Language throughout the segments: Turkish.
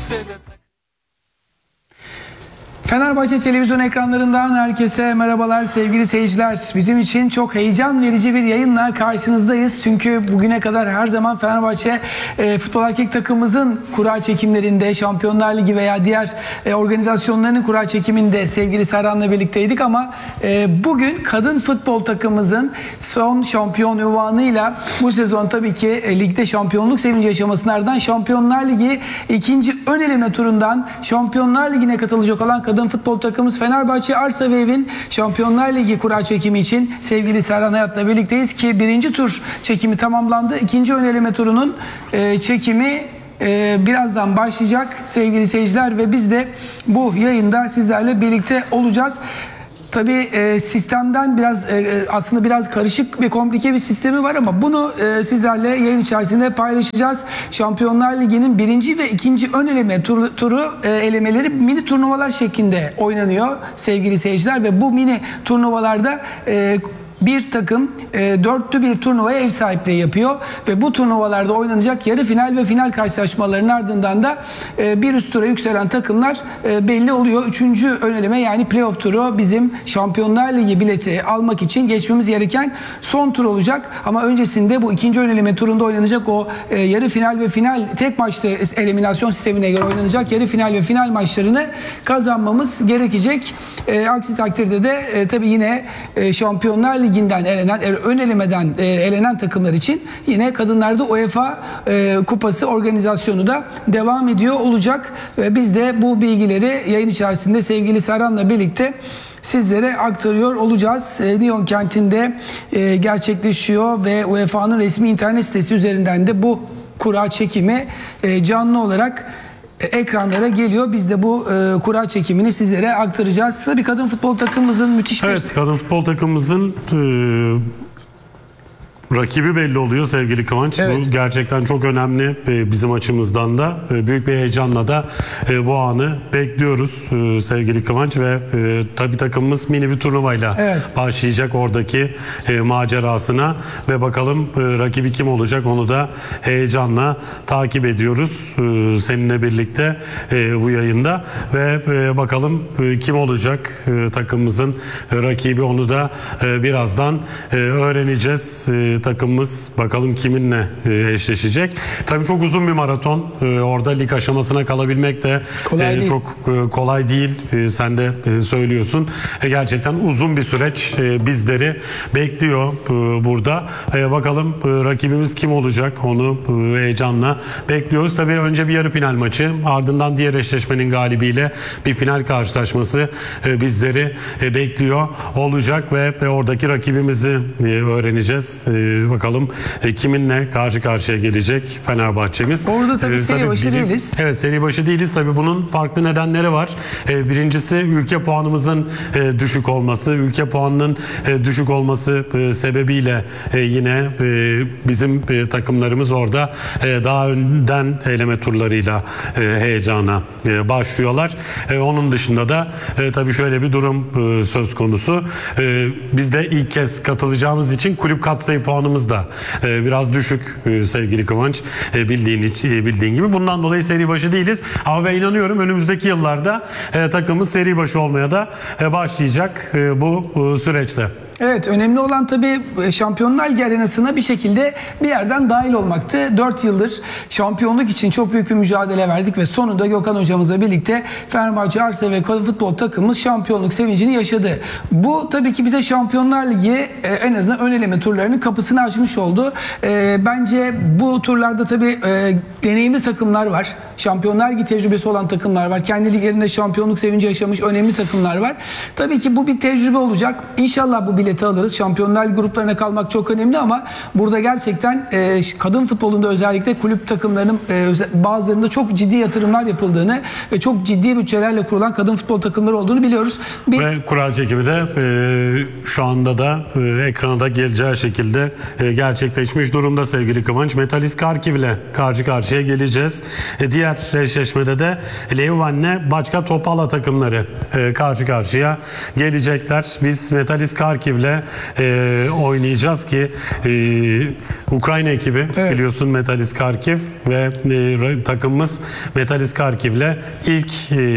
Fenerbahçe televizyon ekranlarından herkese merhabalar sevgili seyirciler. Bizim için çok heyecan verici bir yayınla karşınızdayız. Çünkü bugüne kadar her zaman Fenerbahçe futbol erkek takımımızın kura çekimlerinde, Şampiyonlar Ligi veya diğer organizasyonlarının kura çekiminde sevgili Serhan'la birlikteydik. Ama bugün kadın futbol takımımızın son şampiyon ünvanıyla bu sezon tabii ki ligde şampiyonluk sevinci yaşamasının ardından Şampiyonlar Ligi ikinci ön eleme turundan Şampiyonlar Ligi'ne katılacak olan kadın futbol takımımız Fenerbahçe Arsa ve Evin Şampiyonlar Ligi kura çekimi için sevgili Serhan Hayat'la birlikteyiz ki birinci tur çekimi tamamlandı. İkinci ön eleme turunun çekimi birazdan başlayacak sevgili seyirciler ve biz de bu yayında sizlerle birlikte olacağız. Tabii sistemden aslında biraz karışık ve komplike bir sistemi var ama bunu sizlerle yayın içerisinde paylaşacağız. Şampiyonlar Ligi'nin birinci ve ikinci ön eleme turu elemeleri mini turnuvalar şeklinde oynanıyor sevgili seyirciler ve bu mini turnuvalarda bir takım dörtlü bir turnuvaya ev sahipliği yapıyor ve bu turnuvalarda oynanacak yarı final ve final karşılaşmalarının ardından da bir üst tura yükselen takımlar belli oluyor. Üçüncü ön eleme yani playoff turu bizim Şampiyonlar Ligi bileti almak için geçmemiz gereken son tur olacak. Ama öncesinde bu ikinci ön eleme turunda oynanacak o yarı final ve final tek maçlı eliminasyon sistemine göre oynanacak yarı final ve final maçlarını kazanmamız gerekecek. Aksi takdirde de tabii yine Şampiyonlar Ligi'nden elenen, ön elemeden elenen takımlar için yine kadınlarda UEFA Kupası organizasyonu da devam ediyor olacak. Biz de bu bilgileri yayın içerisinde sevgili Serhan'la birlikte sizlere aktarıyor olacağız. Lyon kentinde gerçekleşiyor ve UEFA'nın resmi internet sitesi üzerinden de bu kura çekimi canlı olarak ekranlara geliyor. Biz de bu kura çekimini sizlere aktaracağız. Tabii kadın futbol takımımızın müthiş bir... Evet, kadın futbol takımımızın rakibi belli oluyor sevgili Kıvanç. Evet. Bu gerçekten çok önemli bizim açımızdan da. Büyük bir heyecanla da bu anı bekliyoruz sevgili Kıvanç ve tabii takımımız mini bir turnuvayla başlayacak oradaki macerasına ve bakalım rakibi kim olacak onu da heyecanla takip ediyoruz seninle birlikte bu yayında ve bakalım kim olacak takımımızın rakibi onu da birazdan öğreneceğiz. Takımımız bakalım kiminle eşleşecek. Tabii çok uzun bir maraton. Orada lig aşamasına kalabilmek de çok kolay değil. Sen de söylüyorsun. Gerçekten uzun bir süreç bizleri bekliyor burada. Bakalım rakibimiz kim olacak? Onu heyecanla bekliyoruz. Tabii önce bir yarı final maçı, ardından diğer eşleşmenin galibiyle bir final karşılaşması bizleri bekliyor olacak ve oradaki rakibimizi öğreneceğiz. Bakalım kiminle karşı karşıya gelecek Fenerbahçemiz. Orada tabii seri başı değiliz. Evet, seri başı değiliz. Tabii bunun farklı nedenleri var. Birincisi ülke puanımızın düşük olması. Ülke puanının düşük olması sebebiyle yine bizim takımlarımız orada daha önden eleme turlarıyla heyecana başlıyorlar. Onun dışında da tabii şöyle bir durum söz konusu. Biz de ilk kez katılacağımız için kulüp katsayı puanımız da biraz düşük sevgili Kıvanç, bildiğin gibi. Bundan dolayı seri başı değiliz. Ama ben inanıyorum önümüzdeki yıllarda takımımız seri başı olmaya da başlayacak bu süreçte. Evet, önemli olan tabii Şampiyonlar Ligi arenasına bir şekilde bir yerden dahil olmaktı. 4 yıldır şampiyonluk için çok büyük bir mücadele verdik ve sonunda Gökhan hocamızla birlikte Fenerbahçe Arsa ve kadın futbol takımımız şampiyonluk sevincini yaşadı. Bu tabii ki bize Şampiyonlar Ligi en azından ön eleme turlarının kapısını açmış oldu. Bence bu turlarda tabii deneyimli takımlar var. Şampiyonlar Ligi tecrübesi olan takımlar var. Kendi liglerinde şampiyonluk sevinci yaşamış önemli takımlar var. Tabii ki bu bir tecrübe olacak. İnşallah bu bileti alırız. Şampiyonlar Ligi gruplarına kalmak çok önemli ama burada gerçekten kadın futbolunda özellikle kulüp takımlarının bazılarında çok ciddi yatırımlar yapıldığını ve çok ciddi bütçelerle kurulan kadın futbol takımları olduğunu biliyoruz. Ve kura çekimi de şu anda da ekrana da geleceği şekilde gerçekleşmiş durumda sevgili Kıvanç. Metalist Karkiv ile karşı karşıya geleceğiz. Diğer eşleşmede de Leuven'le Başka Topala takımları karşı karşıya gelecekler. Biz Metalist Karkiv Karkiv'le oynayacağız ki Ukrayna ekibi biliyorsun Metalist Karkiv ve takımımız Metalist Karkiv'le ilk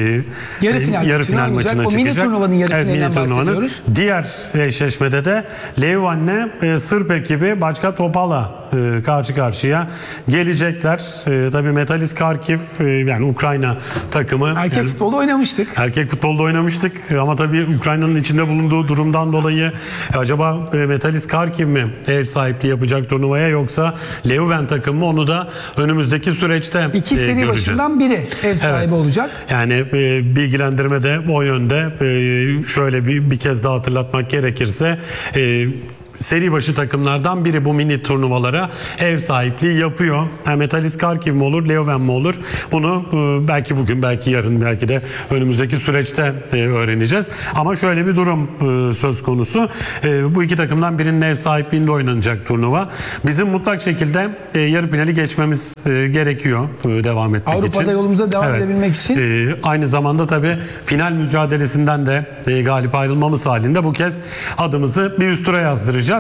yarı final maçına o çıkacak. Mini turnuvanın yarı finalinden bahsediyoruz. Diğer eşleşmede de Leuven'le Sırp ekibi Başka Topal'a karşı karşıya gelecekler. Tabii Metalist Karkiv yani Ukrayna takımı. Erkek futbolda oynamıştık. Erkek futbolda oynamıştık ama tabii Ukrayna'nın içinde bulunduğu durumdan dolayı acaba Metalist Karkiv mi ev sahipliği yapacak turnuvaya yoksa Leuven takımı mı, onu da önümüzdeki süreçte İki seri göreceğiz. başından biri ev sahibi olacak. Yani bilgilendirme de o yönde. Şöyle bir kez daha hatırlatmak gerekirse seri başı takımlardan biri bu mini turnuvalara ev sahipliği yapıyor. Metalist Karkiv mi olur, Leuven mi olur? Bunu belki bugün, belki yarın, belki de önümüzdeki süreçte öğreneceğiz. Ama şöyle bir durum söz konusu. Bu iki takımdan birinin ev sahipliğinde oynanacak turnuva. Bizim mutlak şekilde yarı finali geçmemiz gerekiyor devam etmek için. Avrupa'da yolumuza devam edebilmek için. Aynı zamanda tabii final mücadelesinden de galip ayrılmamız halinde bu kez adımızı bir üst tura yazdıracağız.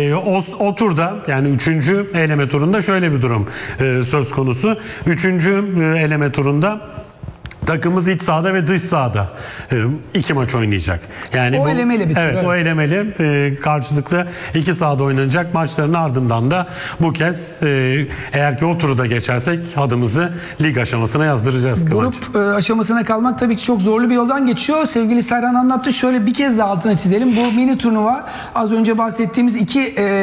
O turda yani 3. eleme turunda şöyle bir durum söz konusu. 3. eleme turunda takımımız iç sahada ve dış sahada 2 maç oynayacak. Yani o elemeli bir tur. Evet, o elemeli karşılıklı 2 sahada oynanacak maçların ardından da bu kez eğer ki o turu da geçersek adımızı lig aşamasına yazdıracağız. Grup aşamasına kalmak tabii ki çok zorlu bir yoldan geçiyor. Sevgili Serhan anlattı. Şöyle bir kez daha altına çizelim. Bu mini turnuva az önce bahsettiğimiz iki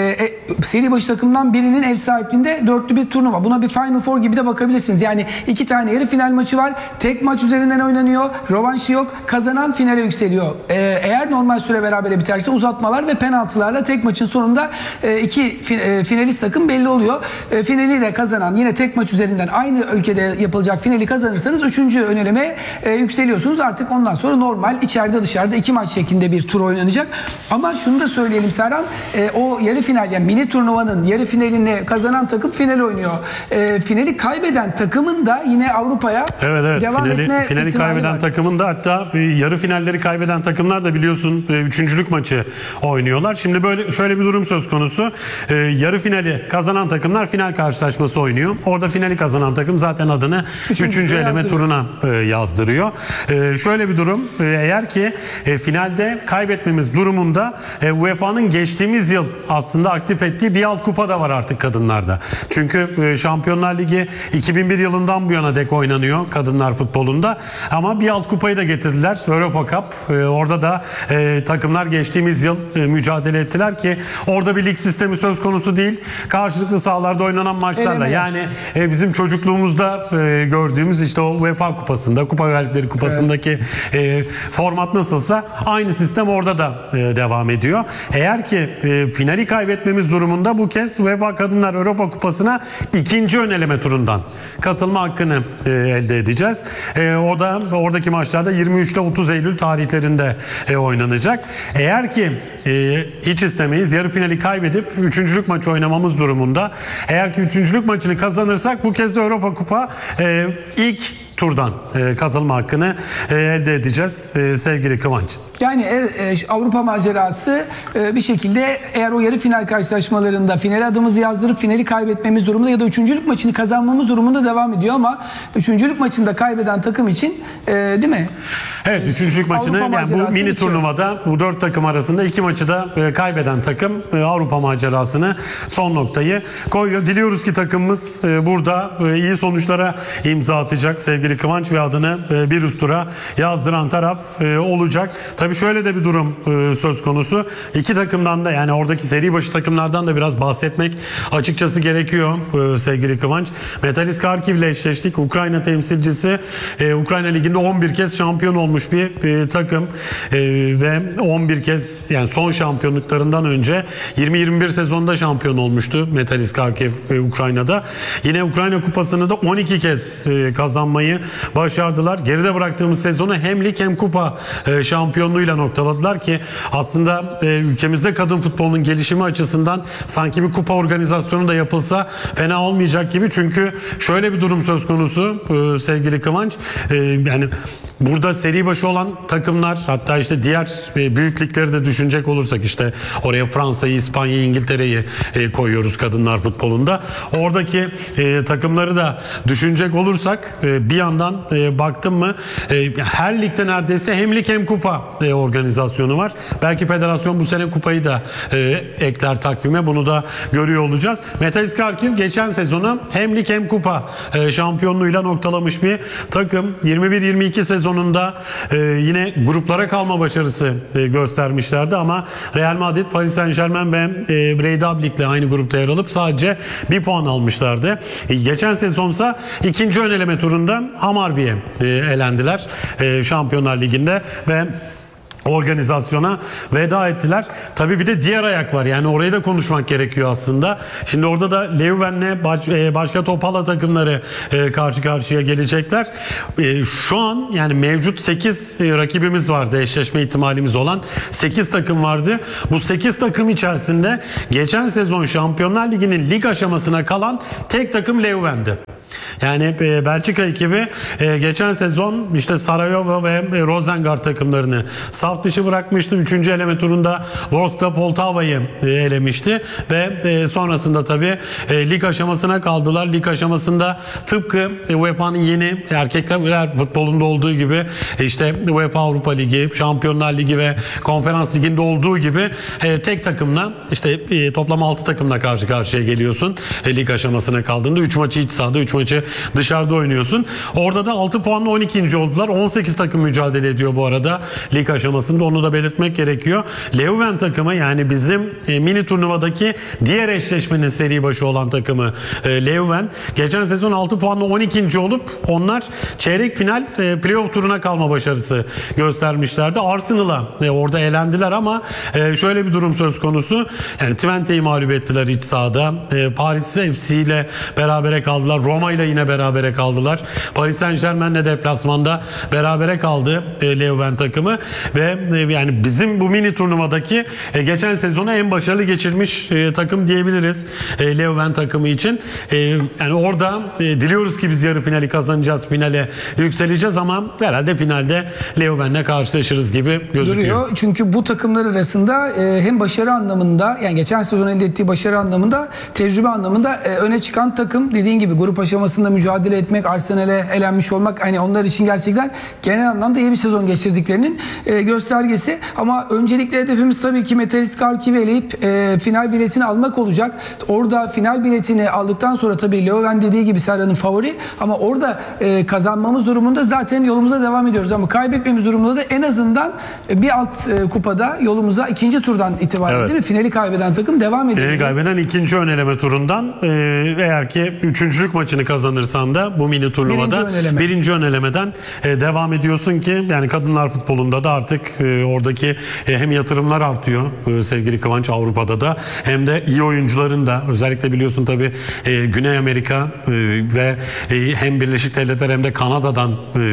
seri başı takımdan birinin ev sahipliğinde dörtlü bir turnuva. Buna bir Final Four gibi de bakabilirsiniz. Yani 2 tane yarı final maçı var. Tek maç üzerinden oynanıyor. Rövanşı yok. Kazanan finale yükseliyor. Eğer normal süre berabere biterse uzatmalar ve penaltılarla tek maçın sonunda iki finalist takım belli oluyor. Finali de kazanan yine tek maç üzerinden aynı ülkede yapılacak finali kazanırsanız 3. ön elemeye yükseliyorsunuz. Artık ondan sonra normal içeride dışarıda 2 maç şeklinde bir tur oynanacak. Ama şunu da söyleyelim Serhan. O yarı final yani mini turnuvanın yarı finalini kazanan takım final oynuyor. Finali kaybeden takımın da yine Avrupa'ya devam finali kaybeden takımın da hatta yarı finalleri kaybeden takımlar da biliyorsun üçüncülük maçı oynuyorlar. Şimdi böyle şöyle bir durum söz konusu. Yarı finali kazanan takımlar final karşılaşması oynuyor. Orada finali kazanan takım zaten adını 3. eleme turuna yazdırıyor. Şöyle bir durum. Eğer ki finalde kaybetmemiz durumunda UEFA'nın geçtiğimiz yıl aslında aktif ettiği bir alt kupa da var artık kadınlarda. Çünkü Şampiyonlar Ligi 2001 yılından bu yana dek oynanıyor kadınlar futbolunda. Ama bir alt kupayı da getirdiler. Europa Cup. Orada da takımlar geçtiğimiz yıl mücadele ettiler ki orada bir lig sistemi söz konusu değil. Karşılıklı sahalarda oynanan maçlarla. Yani bizim çocukluğumuzda gördüğümüz işte o UEFA Kupası'nda, Kupa Galipleri Kupası'ndaki format nasılsa aynı sistem orada da devam ediyor. Eğer ki finali kaybetmemiz durumunda bu kez UEFA Kadınlar Europa Kupası'na 2. ön eleme turundan katılma hakkını elde edeceğiz. Oradaki maçlarda 23 ile 30 Eylül tarihlerinde oynanacak. Eğer ki hiç istemeyiz yarı finali kaybedip üçüncülük maçı oynamamız durumunda eğer ki üçüncülük maçını kazanırsak bu kez de Europa Kupa ilk turdan katılma hakkını elde edeceğiz sevgili Kıvanç. Yani Avrupa macerası bir şekilde eğer o yarı final karşılaşmalarında finale adımızı yazdırıp finali kaybetmemiz durumunda ya da üçüncülük maçını kazanmamız durumunda devam ediyor ama üçüncülük maçında kaybeden takım için değil mi? Evet, üçüncülük maçını yani bu mini turnuvada bu 4 takım arasında 2 maçı da kaybeden takım Avrupa macerasını son noktayı koyuyor. Diliyoruz ki takımımız burada iyi sonuçlara imza atacak sevgili Kıvanç ve adını bir üst tura yazdıran taraf olacak. Tabii şöyle de bir durum söz konusu. İki takımdan da yani oradaki seri başı takımlardan da biraz bahsetmek açıkçası gerekiyor sevgili Kıvanç. Metalist Karkiv ile eşleştik. Ukrayna temsilcisi Ukrayna Ligi'nde 11 kez şampiyon olmuş bir takım ve 11 kez yani son şampiyonluklarından önce 20-21 sezonda şampiyon olmuştu Metalist Karkiv Ukrayna'da. Yine Ukrayna Kupası'nı da 12 kez kazanmayı başardılar. Geride bıraktığımız sezonu hem lig hem kupa şampiyonluğuyla noktaladılar ki aslında ülkemizde kadın futbolunun gelişimi açısından sanki bir kupa organizasyonu da yapılsa fena olmayacak gibi. Çünkü şöyle bir durum söz konusu sevgili Kıvanç. Yani Burada seri başı olan takımlar, hatta işte diğer büyük ligleri de düşünecek olursak, işte oraya Fransa'yı, İspanya'yı, İngiltere'yi koyuyoruz kadınlar futbolunda. Oradaki takımları da düşünecek olursak bir yandan baktım mı her ligde neredeyse hem lig hem kupa organizasyonu var. Belki federasyon bu sene kupayı da ekler takvime, bunu da görüyor olacağız. Metalist Kharkiv geçen sezonu hem lig hem kupa şampiyonluğuyla noktalamış bir takım. 21-22 sezonunda yine gruplara kalma başarısı göstermişlerdi ama Real Madrid, Paris Saint-Germain ve Breda Lig'le aynı grupta yer alıp sadece bir puan almışlardı. Geçen sezonsa ikinci ön eleme turunda Hamarby'e elendiler Şampiyonlar Ligi'nde ve organizasyona veda ettiler. Tabii bir de diğer ayak var. Yani orayı da konuşmak gerekiyor aslında. Şimdi orada da Leuven'le başka Topala takımları karşı karşıya gelecekler. Şu an yani mevcut 8 rakibimiz vardı. Eşleşme ihtimalimiz olan 8 takım vardı. Bu 8 takım içerisinde geçen sezon Şampiyonlar Ligi'nin lig aşamasına kalan tek takım Leuven'di. Yani Belçika ekibi geçen sezon işte Sarajevo ve Rosengard takımlarını saf dışı bırakmıştı. 3. eleme turunda Ворskla Poltava'yı elemişti ve sonrasında tabii lig aşamasına kaldılar. Lig aşamasında tıpkı UEFA'nın yeni erkekler futbolunda olduğu gibi işte UEFA Avrupa Ligi, Şampiyonlar Ligi ve Konferans Ligi'nde olduğu gibi tek takımla işte toplam 6 takımla karşı karşıya geliyorsun. Lig aşamasına kaldığında 3 maçı iç sahada, 3 maçı dışarıda oynuyorsun. Orada da 6 puanla 12. oldular. 18 takım mücadele ediyor bu arada lig aşamasında. Onu da belirtmek gerekiyor. Leuven takımı, yani bizim mini turnuvadaki diğer eşleşmenin seri başı olan takımı Leuven. Geçen sezon 6 puanla 12. olup onlar çeyrek final playoff turuna kalma başarısı göstermişlerdi. Arsenal'a orada elendiler ama şöyle bir durum söz konusu. Yani Twente'yi mağlup ettiler iç sahada. Paris FC ile berabere kaldılar. Roma ile yine berabere kaldılar. Paris Saint-Germain'le deplasmanda berabere kaldı Leuven takımı ve yani bizim bu mini turnuvadaki geçen sezonu en başarılı geçirmiş takım diyebiliriz Leuven takımı için. Yani orada diliyoruz ki biz yarı finali kazanacağız, finale yükseleceğiz ama herhalde finalde Leuven'le karşılaşırız gibi gözüküyor. Duruyor. Çünkü bu takımlar arasında hem başarı anlamında, yani geçen sezon elde ettiği başarı anlamında, tecrübe anlamında öne çıkan takım. Dediğin gibi grup aşamasında mücadele etmek, Arsenal'e elenmiş olmak, hani onlar için gerçekten genel anlamda iyi bir sezon geçirdiklerinin göstergesi. Ama öncelikle hedefimiz tabii ki Metalist Kharkiv'i eleyip final biletini almak olacak. Orada final biletini aldıktan sonra tabii Leuven dediği gibi Serhan'ın favori, ama orada kazanmamız durumunda zaten yolumuza devam ediyoruz. Ama kaybetmemiz durumunda da en azından bir alt kupada yolumuza ikinci turdan itibaren, evet, değil mi? Finali kaybeden takım devam ediyor. Finali kaybeden ikinci ön eleme turundan eğer ki üçüncülük maçını kazanırsan da bu mini turnuvada birinci ön elemeden devam ediyorsun ki yani kadınlar futbolunda da artık oradaki hem yatırımlar artıyor sevgili Kıvanç, Avrupa'da da, hem de iyi oyuncuların da, özellikle biliyorsun tabii Güney Amerika ve hem Birleşik Devletler hem de Kanada'dan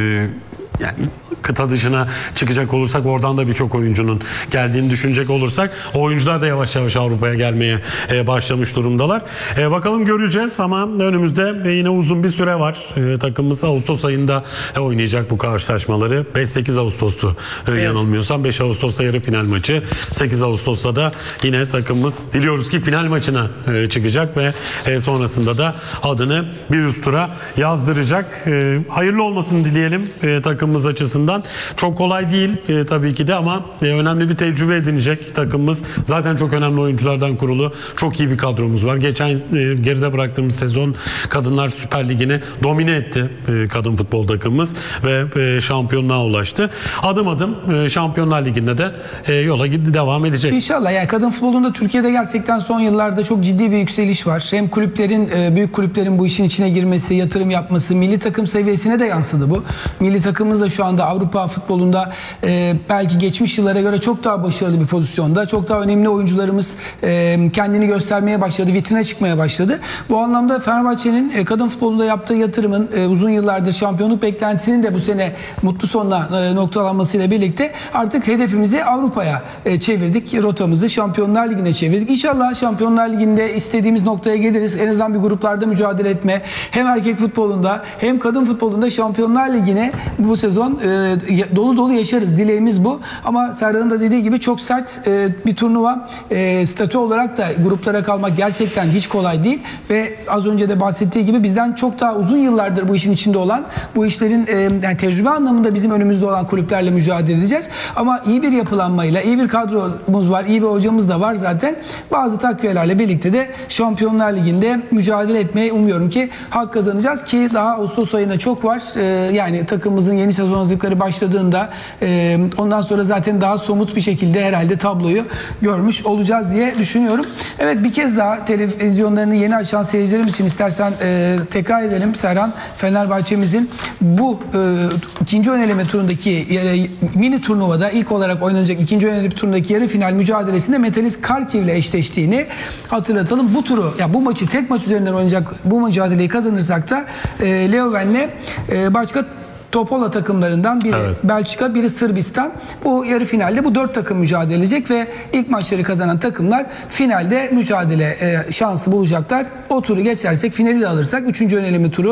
yani kıta dışına çıkacak olursak oradan da birçok oyuncunun geldiğini düşünecek olursak o oyuncular da yavaş yavaş Avrupa'ya gelmeye başlamış durumdalar. Bakalım, göreceğiz ama önümüzde yine uzun bir süre var. Takımımız Ağustos ayında oynayacak bu karşılaşmaları. 5-8 Ağustos'tu yanılmıyorsam. 5 Ağustos'ta yarı final maçı. 8 Ağustos'ta da yine takımımız diliyoruz ki final maçına çıkacak ve sonrasında da adını bir üst tura yazdıracak. Hayırlı olmasını dileyelim takımımız açısından. Çok kolay değil tabii ki de ama önemli bir tecrübe edinecek takımımız. Zaten çok önemli oyunculardan kurulu. Çok iyi bir kadromuz var. Geçen geride bıraktığımız sezon Kadınlar Süper Ligi'ni domine etti kadın futbol takımımız ve şampiyonluğa ulaştı. Adım adım Şampiyonlar Ligi'nde de yola devam edecek. İnşallah. Yani kadın futbolunda Türkiye'de gerçekten son yıllarda çok ciddi bir yükseliş var. Hem kulüplerin, büyük kulüplerin bu işin içine girmesi, yatırım yapması, milli takım seviyesine de yansıdı bu. Milli takımımız da şu anda Avrupa futbolunda belki geçmiş yıllara göre çok daha başarılı bir pozisyonda. Çok daha önemli oyuncularımız kendini göstermeye başladı, vitrine çıkmaya başladı. Bu anlamda Fenerbahçe'nin kadın futbolunda yaptığı yatırımın, uzun yıllardır şampiyonluk beklentisinin de bu sene mutlu sonla noktalanmasıyla birlikte artık hedefimizi Avrupa'ya çevirdik. Rotamızı Şampiyonlar Ligi'ne çevirdik. İnşallah Şampiyonlar Ligi'nde istediğimiz noktaya geliriz. En azından bir gruplarda mücadele etme, hem erkek futbolunda hem kadın futbolunda Şampiyonlar Ligi'ne bu sezon dolu dolu yaşarız. Dileğimiz bu. Ama Serhan'ın da dediği gibi çok sert bir turnuva. Statü olarak da gruplara kalmak gerçekten hiç kolay değil. Ve az önce de bahsettiği gibi bizden çok daha uzun yıllardır bu işin içinde olan, bu işlerin yani tecrübe anlamında bizim önümüzde olan kulüplerle mücadele edeceğiz. Ama iyi bir yapılanmayla, iyi bir kadromuz var, iyi bir hocamız da var zaten. Bazı takviyelerle birlikte de Şampiyonlar Ligi'nde mücadele etmeyi umuyorum ki hak kazanacağız ki daha Ağustos ayında çok var. Yani takımımızın yeni sezon hazırlıkları başladığında ondan sonra zaten daha somut bir şekilde herhalde tabloyu görmüş olacağız diye düşünüyorum. Evet, bir kez daha televizyonlarını yeni açan seyircilerimiz için istersen tekrar edelim Serhan. Fenerbahçe'mizin bu ikinci ön eleme turundaki mini turnuvada ilk olarak oynanacak ikinci ön eleme turundaki yarı final mücadelesinde Metalist Kharkiv ile eşleştiğini hatırlatalım. Bu turu, ya bu maçı tek maç üzerinden oynayacak bu mücadeleyi kazanırsak da Leuven'le başka Topola takımlarından biri Belçika, biri Sırbistan. Bu yarı finalde bu 4 takım mücadele edecek ve ilk maçları kazanan takımlar finalde mücadele şansı bulacaklar. O turu geçersek, finali de alırsak 3. ön eleme turu